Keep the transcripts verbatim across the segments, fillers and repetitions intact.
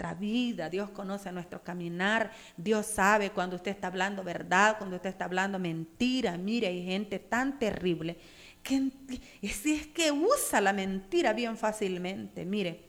nuestra vida, Dios conoce nuestro caminar, Dios sabe cuando usted está hablando verdad, cuando usted está hablando mentira. Mire, hay gente tan terrible que si es que usa la mentira bien fácilmente. Mire,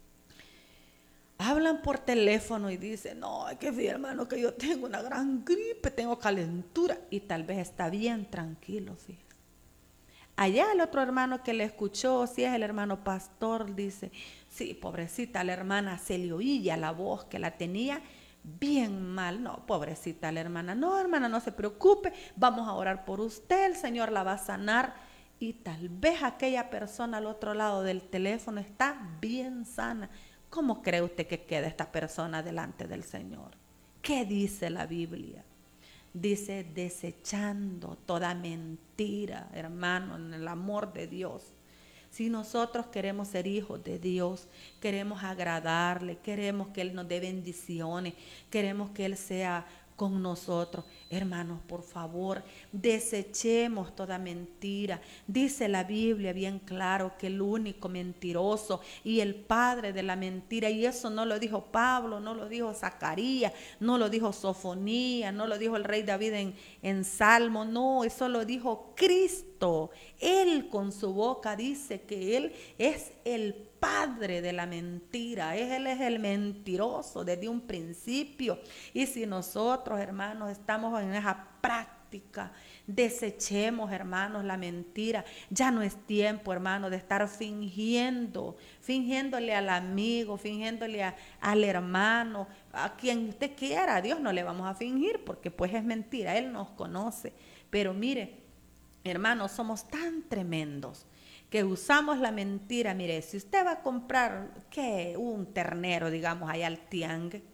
hablan por teléfono y dicen, no, es que mi hermano, que yo tengo una gran gripe, tengo calentura, y tal vez está bien tranquilo, fíjese. Allá el otro hermano que le escuchó, si es el hermano pastor, dice, sí, pobrecita la hermana, se le oía la voz que la tenía bien mal. No, pobrecita la hermana, no, hermana, no se preocupe, vamos a orar por usted, el Señor la va a sanar. Y tal vez aquella persona al otro lado del teléfono está bien sana. ¿Cómo cree usted que queda esta persona delante del Señor? ¿Qué dice la Biblia? Dice, desechando toda mentira, hermano, en el amor de Dios. Si nosotros queremos ser hijos de Dios, queremos agradarle, queremos que Él nos dé bendiciones, queremos que Él sea con nosotros, hermanos, por favor, desechemos toda mentira. Dice la Biblia bien claro que el único mentiroso y el padre de la mentira, y eso no lo dijo Pablo, no lo dijo Zacarías, no lo dijo Sofonía, no lo dijo el rey David en, en Salmo, no, eso lo dijo Cristo. Él con su boca dice que Él es el padre de la mentira, Él es el mentiroso desde un principio. Y si nosotros, hermanos, estamos en esa práctica, desechemos, hermanos, la mentira. Ya no es tiempo, hermanos, de estar fingiendo, fingiéndole al amigo, fingiéndole a, al hermano, a quien usted quiera. A Dios no le vamos a fingir porque pues es mentira, Él nos conoce. Pero mire, hermanos, somos tan tremendos que usamos la mentira. Mire, si usted va a comprar, ¿qué? Un ternero, digamos, allá al tiangue,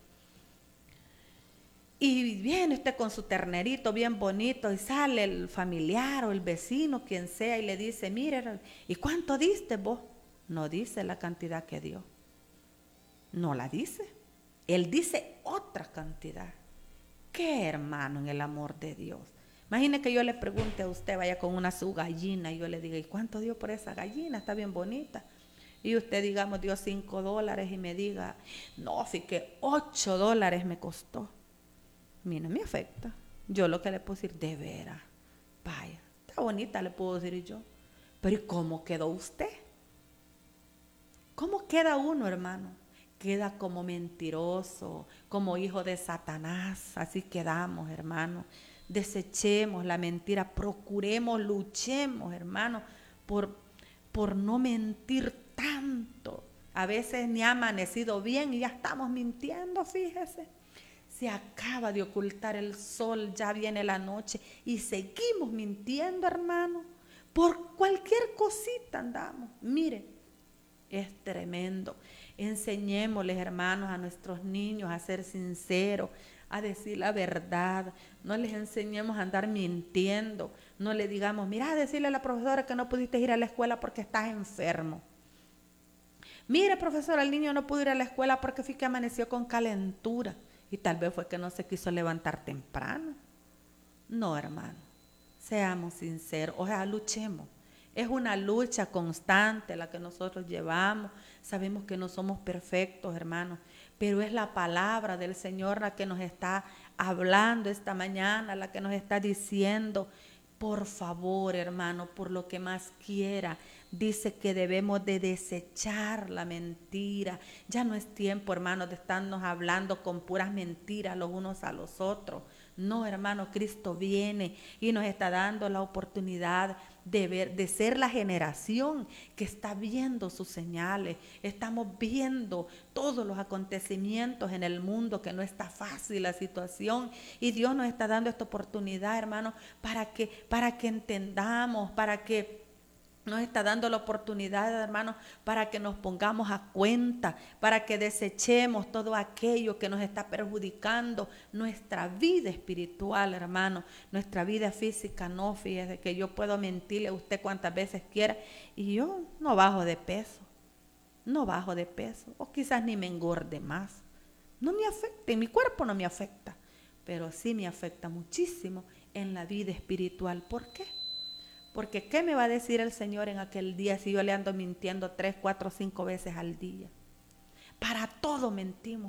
y viene usted con su ternerito bien bonito y sale el familiar o el vecino, quien sea, y le dice, mire, ¿y cuánto diste vos? No dice la cantidad que dio. No la dice. Él dice otra cantidad. ¿Qué, hermano, en el amor de Dios? Imagine que yo le pregunte a usted, vaya con una su gallina, y yo le diga, ¿y cuánto dio por esa gallina? Está bien bonita. Y usted, digamos, dio cinco dólares y me diga, no, sí que ocho dólares me costó. A mí no me afecta. Yo lo que le puedo decir, de veras, vaya, está bonita, le puedo decir yo. Pero ¿y cómo quedó usted? ¿Cómo queda uno, hermano? Queda como mentiroso, como hijo de Satanás. Así quedamos, hermano. Desechemos la mentira, procuremos, luchemos, hermano, por, por no mentir tanto. A veces ni ha amanecido bien y ya estamos mintiendo, fíjese. Se acaba de ocultar el sol, ya viene la noche y seguimos mintiendo, hermano. Por cualquier cosita andamos. Mire, es tremendo. Enseñémosles, hermanos, a nuestros niños a ser sinceros, a decir la verdad. No les enseñemos a andar mintiendo. No le digamos, mira, decirle a la profesora que no pudiste ir a la escuela porque estás enfermo. Mire, profesora, el niño no pudo ir a la escuela porque fue que amaneció con calentura. Y tal vez fue que no se quiso levantar temprano. No, hermano, seamos sinceros, o sea, luchemos. Es una lucha constante la que nosotros llevamos. Sabemos que no somos perfectos, hermanos, pero es la palabra del Señor la que nos está hablando esta mañana, la que nos está diciendo, por favor, hermano, por lo que más quiera, dice que debemos de desechar la mentira. Ya no es tiempo, hermano, de estarnos hablando con puras mentiras los unos a los otros. No, hermano, Cristo viene y nos está dando la oportunidad de ver, de ser la generación que está viendo sus señales. Estamos viendo todos los acontecimientos en el mundo, que no está fácil la situación, y Dios nos está dando esta oportunidad, hermano, para que, para que entendamos, para que nos está dando la oportunidad, hermanos, para que nos pongamos a cuenta, para que desechemos todo aquello que nos está perjudicando nuestra vida espiritual, hermano, nuestra vida física. No, fíjese que yo puedo mentirle a usted cuantas veces quiera y yo no bajo de peso, no bajo de peso, o quizás ni me engorde más. No me afecta, en mi cuerpo no me afecta, pero sí me afecta muchísimo en la vida espiritual. ¿Por qué? Porque ¿qué me va a decir el Señor en aquel día si yo le ando mintiendo tres, cuatro, cinco veces al día? Para todo mentimos.